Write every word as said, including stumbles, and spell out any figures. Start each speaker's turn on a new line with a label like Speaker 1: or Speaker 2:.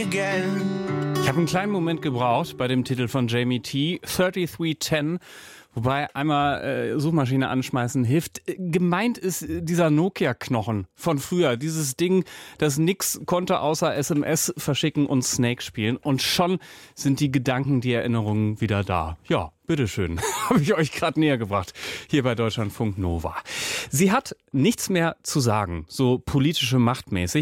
Speaker 1: again.
Speaker 2: Ich habe einen kleinen Moment gebraucht bei dem Titel von Jamie T, dreiunddreißig zehn. Wobei einmal äh, Suchmaschine anschmeißen hilft. Gemeint ist dieser Nokia-Knochen von früher. Dieses Ding, das nix konnte außer S M S verschicken und Snake spielen. Und schon sind die Gedanken, die Erinnerungen wieder da. Ja, bitteschön. Habe ich euch gerade näher gebracht. Hier bei Deutschlandfunk Nova. Sie hat nichts mehr zu sagen, so politische Machtmäßig.